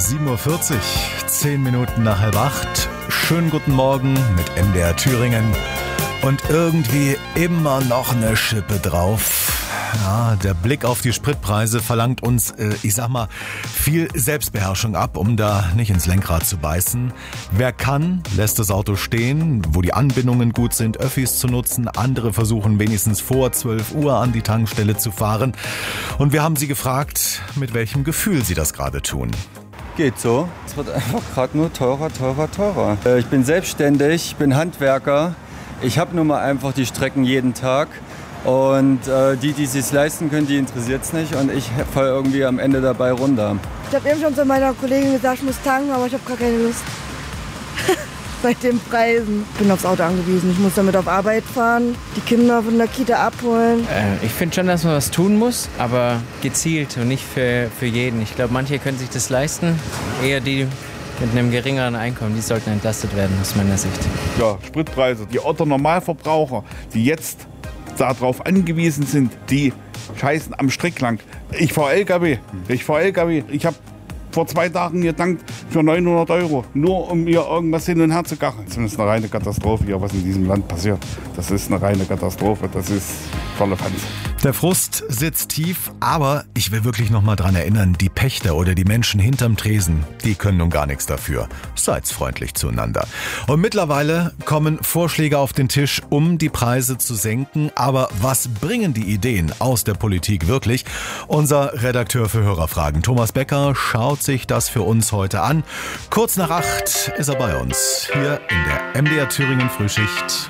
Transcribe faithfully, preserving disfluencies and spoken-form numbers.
sieben Uhr vierzig, zehn Minuten nach halb acht. Schönen guten Morgen mit M D R Thüringen. Und irgendwie immer noch eine Schippe drauf. Ja, der Blick auf die Spritpreise verlangt uns, äh, ich sag mal, viel Selbstbeherrschung ab, um da nicht ins Lenkrad zu beißen. Wer kann, lässt das Auto stehen, wo die Anbindungen gut sind, Öffis zu nutzen. Andere versuchen wenigstens vor zwölf Uhr an die Tankstelle zu fahren. Und wir haben sie gefragt, mit welchem Gefühl sie das gerade tun. Geht so. Es wird einfach gerade nur teurer, teurer, teurer. Äh, ich bin selbstständig, ich bin Handwerker. Ich habe nun mal einfach die Strecken jeden Tag. Und äh, die, die es sich leisten können, die interessiert es nicht. Und ich falle irgendwie am Ende dabei runter. Ich habe eben schon zu meiner Kollegin gesagt, ich muss tanken, aber ich habe gar keine Lust. Bei den Preisen. Ich bin aufs Auto angewiesen. Ich muss damit auf Arbeit fahren, die Kinder von der Kita abholen. Äh, ich finde schon, dass man was tun muss, aber gezielt und nicht für, für jeden. Ich glaube, manche können sich das leisten. Eher die mit einem geringeren Einkommen, die sollten entlastet werden, aus meiner Sicht. Ja, Spritpreise. Die Otto-Normalverbraucher, die jetzt darauf angewiesen sind, die scheißen am Strick lang. Ich fahre L K W. Ich fahre L K W. Ich habe vor zwei Tagen getankt für neunhundert Euro, nur um mir irgendwas hin und her zu gachen. Das ist eine reine Katastrophe hier, was in diesem Land passiert. Das ist eine reine Katastrophe. Das ist volle Fanz. Der Frust sitzt tief, aber ich will wirklich noch mal dran erinnern, die Pächter oder die Menschen hinterm Tresen, die können nun gar nichts dafür. Seid freundlich zueinander. Und mittlerweile kommen Vorschläge auf den Tisch, um die Preise zu senken. Aber was bringen die Ideen aus der Politik wirklich? Unser Redakteur für Hörerfragen, Thomas Becker, schaut sich das für uns heute an. Kurz nach acht ist er bei uns, hier in der M D R Thüringen Frühschicht.